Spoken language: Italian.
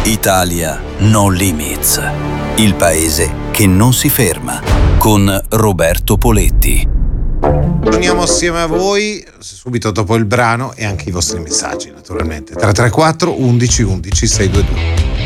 Italia No Limits. Il paese che non si ferma. Con Roberto Poletti. Torniamo assieme a voi subito dopo il brano e anche i vostri messaggi, naturalmente. 334 11 11 622.